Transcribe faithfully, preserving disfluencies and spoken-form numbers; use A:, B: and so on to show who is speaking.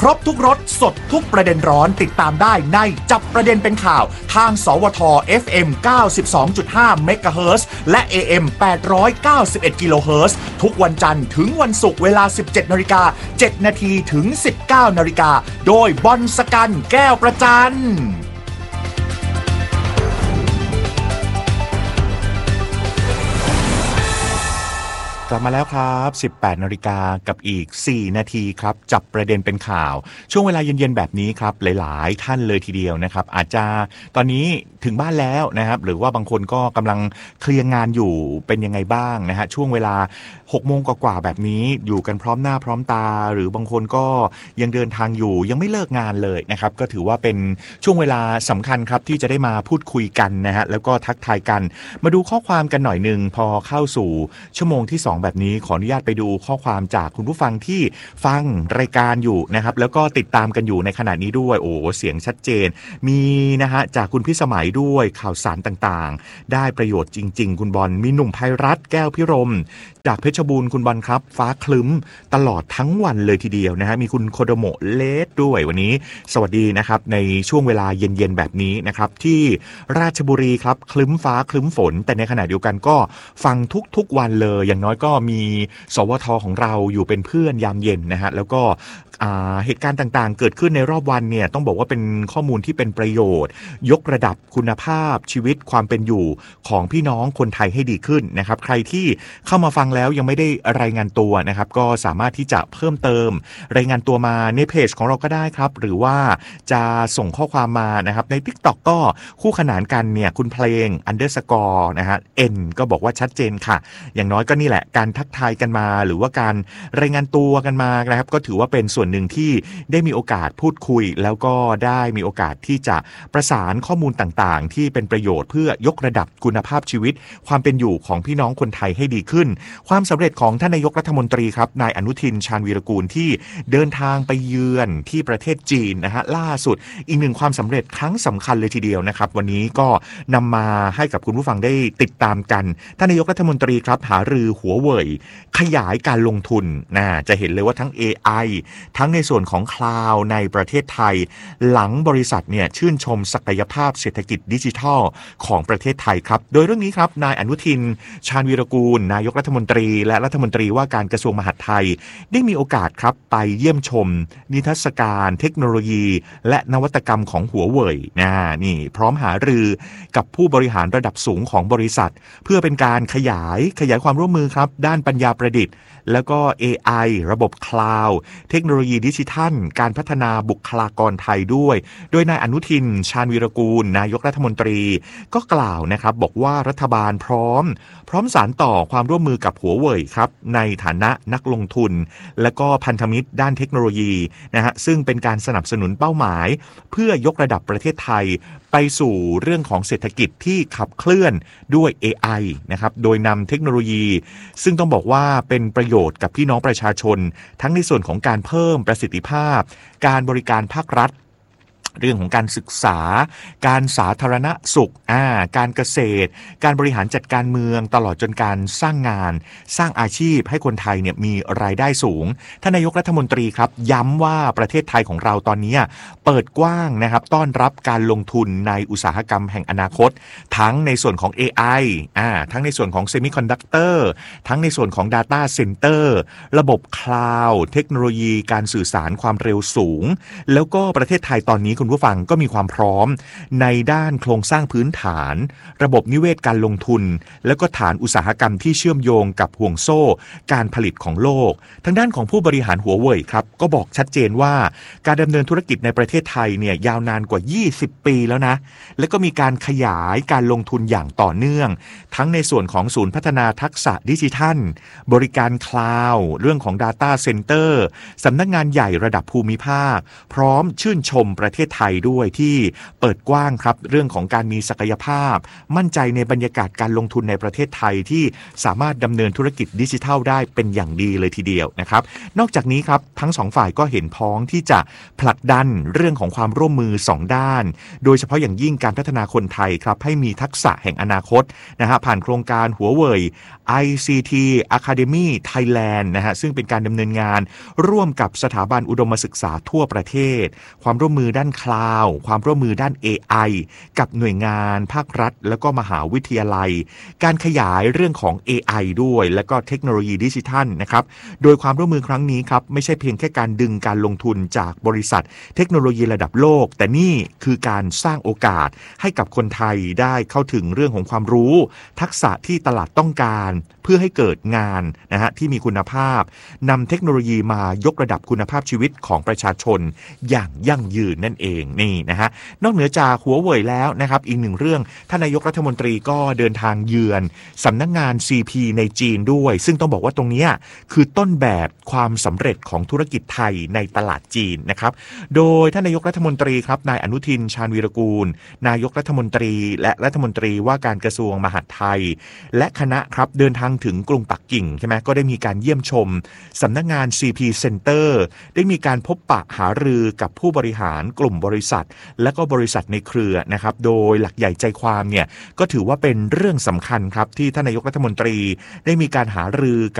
A: ครบทุกรสสดทุกประเด็นร้อนติดตามได้ในจับประเด็นเป็นข่าวทางสวท เอฟ เอ็ม เก้าสิบสองจุดห้า เมกะเฮิรตซ์และ เอ เอ็ม แปดร้อยเก้าสิบเอ็ด กิโลเฮิรตซ์ทุกวันจันทร์ถึงวันศุกร์เวลา สิบเจ็ดนาฬิกาเจ็ดนาทีถึง สิบเก้านาฬิกาโดยบอลสกันแก้วประจันกลับมาแล้วครับ สิบแปดนาฬิกากับอีกสี่นาทีครับจับประเด็นเป็นข่าวช่วงเวลาเย็นๆแบบนี้ครับหลายๆท่านเลยทีเดียวนะครับอาจจะตอนนี้ถึงบ้านแล้วนะครับหรือว่าบางคนก็กำลังเคลียร์งานอยู่เป็นยังไงบ้างนะฮะช่วงเวลาหกโมงกว่าๆแบบนี้อยู่กันพร้อมหน้าพร้อมตาหรือบางคนก็ยังเดินทางอยู่ยังไม่เลิกงานเลยนะครับก็ถือว่าเป็นช่วงเวลาสำคัญครับที่จะได้มาพูดคุยกันนะฮะแล้วก็ทักทายกันมาดูข้อความกันหน่อยนึงพอเข้าสู่ชั่วโมงที่สองแบบนี้ขออนุญาตไปดูข้อความจากคุณผู้ฟังที่ฟังรายการอยู่นะครับแล้วก็ติดตามกันอยู่ในขณะนี้ด้วยโอ้เสียงชัดเจนมีนะฮะจากคุณพิสมัยด้วยข่าวสารต่างๆได้ประโยชน์จริงๆคุณบอลมีหนุ่มไพรัตน์แก้วพิรมจากเพชรบูรณ์คุณบอลครับฟ้าคลึ้มตลอดทั้งวันเลยทีเดียวนะฮะมีคุณโคโดโมะเลสด้วยวันนี้สวัสดีนะครับในช่วงเวลาเย็นๆแบบนี้นะครับที่ราชบุรีครับคลึ้มฟ้าคลึ้มฝนแต่ในขณะเดียวกันก็ฟังทุกๆวันเลยอย่างน้อยก็มีสวทของเราอยู่เป็นเพื่อนยามเย็นนะฮะแล้วก็เหตุการณ์ต่างๆเกิดขึ้นในรอบวันเนี่ยต้องบอกว่าเป็นข้อมูลที่เป็นประโยชน์ยกระดับคุณภาพชีวิตความเป็นอยู่ของพี่น้องคนไทยให้ดีขึ้นนะครับใครที่เข้ามาฟังแล้วยังไม่ได้รายงานตัวนะครับก็สามารถที่จะเพิ่มเติมรายงานตัวมาในเพจของเราก็ได้ครับหรือว่าจะส่งข้อความมานะครับใน TikTok ก็คู่ขนานกันเนี่ยคุณเพลง underscore นะฮะ N ก็บอกว่าชัดเจนค่ะอย่างน้อยก็นี่แหละการทักทายกันมาหรือว่าการรายงานตัวกันมานะครับก็ถือว่าเป็นส่วนหนึ่งที่ได้มีโอกาสพูดคุยแล้วก็ได้มีโอกาสที่จะประสานข้อมูลต่างๆที่เป็นประโยชน์เพื่อยกระดับคุณภาพชีวิตความเป็นอยู่ของพี่น้องคนไทยให้ดีขึ้นความสำเร็จของท่านนายกรัฐมนตรีครับนายอนุทินชาญวีรกูลที่เดินทางไปเยือนที่ประเทศจีนนะฮะล่าสุดอีกหนึ่งความสำเร็จครั้งสำคัญเลยทีเดียวนะครับวันนี้ก็นำมาให้กับคุณผู้ฟังได้ติดตามกันท่านนายกรัฐมนตรีครับหารือหัวเว่ยขยายการลงทุนนะจะเห็นเลยว่าทั้ง เอ ไอ ทั้งในส่วนของคลาวด์ในประเทศไทยหลังบริษัทเนี่ยชื่นชมศักยภาพเศรษฐกิจดิจิทัลของประเทศไทยครับโดยเรื่องนี้ครับนายอนุทินชาญวีรกูลนายกรัฐมนตรีและรัฐมนตรีว่าการกระทรวงมหาดไทยได้มีโอกาสครับไปเยี่ยมชมนิทรรศการเทคโนโลยีและนวัตกรรมของหัวเว่ยนะนี่พร้อมหารือกับผู้บริหารระดับสูงของบริษัทเพื่อเป็นการขยายขยายความร่วมมือครับด้านปัญญาประดิษฐ์แล้วก็ เอ ไอ ระบบคลาวด์เทคโนโลยีดิจิทัลการพัฒนาบุคลากรไทยด้วยโดยนายอนุทินชาญวีรกูลนายกรัฐมนตรีก็กล่าวนะครับบอกว่ารัฐบาลพร้อมพร้อมสานต่อความร่วมมือกับหัวเว่ยครับในฐานะนักลงทุนและก็พันธมิตรด้านเทคโนโลยีนะฮะซึ่งเป็นการสนับสนุนเป้าหมายเพื่อยกระดับประเทศไทยไปสู่เรื่องของเศรษฐกิจที่ขับเคลื่อนด้วย เอ ไอ นะครับโดยนำเทคโนโลยีซึ่งต้องบอกว่าเป็นประโยชน์กับพี่น้องประชาชนทั้งในส่วนของการเพิ่มประสิทธิภาพการบริการภาครัฐเรื่องของการศึกษาการสาธารณสุขอ่าการเกษตรการบริหารจัดการเมืองตลอดจนการสร้างงานสร้างอาชีพให้คนไทยเนี่ยมีรายได้สูงท่านนายกรัฐมนตรีครับย้ำว่าประเทศไทยของเราตอนนี้เปิดกว้างนะครับต้อนรับการลงทุนในอุตสาหกรรมแห่งอนาคตทั้งในส่วนของ เอ ไอ อ่าทั้งในส่วนของเซมิคอนดักเตอร์ทั้งในส่วนของ Data Center ระบบคลาวด์เทคโนโลยีการสื่อสารความเร็วสูงแล้วก็ประเทศไทยตอนนี้คุณผู้ฟังก็มีความพร้อมในด้านโครงสร้างพื้นฐานระบบนิเวศการลงทุนแล้วก็ฐานอุตสาหกรรมที่เชื่อมโยงกับห่วงโซ่การผลิตของโลกทางด้านของผู้บริหารหัวเว่ยครับก็บอกชัดเจนว่าการดำเนินธุรกิจในประเทศไทยเนี่ยยาวนานกว่ายี่สิบปีแล้วนะแล้วก็มีการขยายการลงทุนอย่างต่อเนื่องทั้งในส่วนของศูนย์พัฒนาทักษะดิจิทัลบริการคลาวด์เรื่องของ Data Center สำนักงานใหญ่ระดับภูมิภาคพร้อมชื่นชมประเทศไทยด้วยที่เปิดกว้างครับเรื่องของการมีศักยภาพมั่นใจในบรรยากาศการลงทุนในประเทศไทยที่สามารถดำเนินธุรกิจดิจิทัลได้เป็นอย่างดีเลยทีเดียวนะครับนอกจากนี้ครับทั้งสองฝ่ายก็เห็นพ้องที่จะผลักดันเรื่องของความร่วมมือสองด้านโดยเฉพาะอย่างยิ่งการพัฒนาคนไทยครับให้มีทักษะแห่งอนาคตนะฮะผ่านโครงการหัวเว่ย ไอ ซี ที Academy Thailand นะฮะซึ่งเป็นการดำเนินงานร่วมกับสถาบันอุดมศึกษาทั่วประเทศความร่วมมือด้านคลาวด์ความร่วมมือด้าน เอ ไอ กับหน่วยงานภาครัฐแล้วก็มหาวิทยาลัยการขยายเรื่องของ เอ ไอ ด้วยแล้วก็เทคโนโลยีดิจิทัลนะครับโดยความร่วมมือครั้งนี้ครับไม่ใช่เพียงแค่การดึงการลงทุนจากบริษัทเทคโนโลยีระดับโลกแต่นี่คือการสร้างโอกาสให้กับคนไทยได้เข้าถึงเรื่องของความรู้ทักษะที่ตลาดต้องการเพื่อให้เกิดงานนะฮะที่มีคุณภาพนำเทคโนโลยีมายกระดับคุณภาพชีวิตของประชาชนอย่างยั่งยืนนั่นเองนี่นะฮะนอกเหนือจากหัวเว่ยแล้วนะครับอีกหนึ่งเรื่องท่านนายกรัฐมนตรีก็เดินทางเยือนสำนักงาน ซี พี ในจีนด้วยซึ่งต้องบอกว่าตรงนี้คือต้นแบบความสำเร็จของธุรกิจไทยในตลาดจีนนะครับโดยท่านนายกรัฐมนตรีครับนายอนุทินชาญวีรกูลนายกรัฐมนตรีและรัฐมนตรีว่าการกระทรวงมหาดไทยและคณะครับเดินทางถึงกรุงปักกิ่งใช่ไหมก็ได้มีการเยี่ยมชมสำนักงาน ซี พี Center ได้มีการพบปะหารือกับผู้บริหารกลุ่มบริษัทและก็บริษัทในเครือนะครับโดยหลักใหญ่ใจความเนี่ยก็ถือว่าเป็นเรื่องสำคัญครับที่ท่านนายกรัฐมนตรีได้มีการหารือกับ